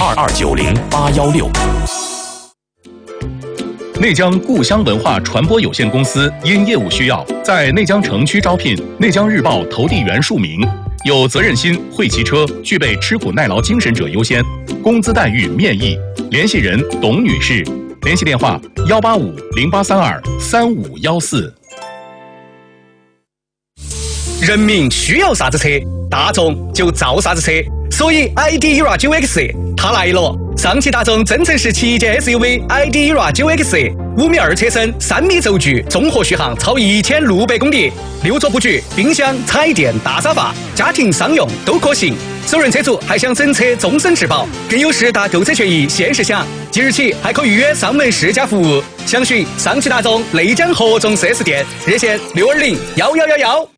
2290-816。内江故乡文化传播有限公司因业务需要，在内江城区招聘内江日报投递员数名，有责任心、会骑车、具备吃苦耐劳精神者优先，工资待遇面议。联系人董女士，联系电话185-0832-3514。 人民需要啥子车，大众就造啥子车，所以 ID ERA 9X 它来了。上汽大众增程式旗舰 SUV ID ERA 9X，5.2米车身，3米轴距，综合续航超1600公里，6座布局，冰箱、彩电、大沙发，家庭商用都可行。首任车主还享整车终身质保，更有10大购车权益限时享。即日起还可预约上门试驾服务，详询上汽大众内江合众4S店，热线6201111。